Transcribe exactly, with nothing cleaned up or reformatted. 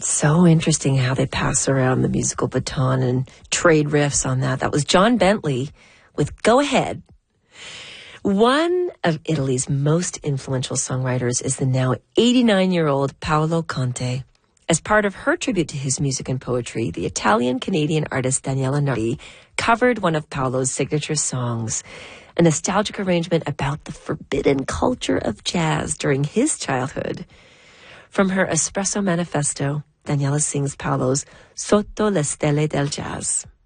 It's so interesting how they pass around the musical baton and trade riffs on that. That was John Bentley with Go Ahead. One of Italy's most influential songwriters is the now eighty-nine-year-old Paolo Conte. As part of her tribute to his music and poetry, the Italian-Canadian artist Daniela Nardi covered one of Paolo's signature songs, a nostalgic arrangement about the forbidden culture of jazz during his childhood. From her Espresso Manifesto, Daniela sings Paolo's Sotto le stelle del jazz.